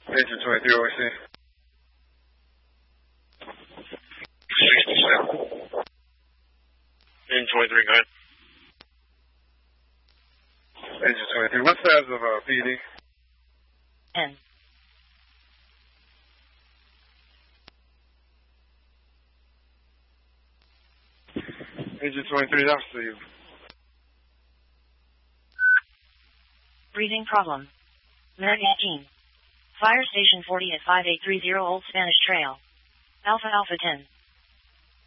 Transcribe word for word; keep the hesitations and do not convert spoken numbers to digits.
Agent twenty-three, O C. sixty-seven. Agent twenty-three, go ahead. Agent twenty-three, what size of uh, P D? N. Agent twenty-three, that's Steve. Breathing problem. Merit eighteen. Fire Station forty at five eight three zero Old Spanish Trail. Alpha Alpha ten.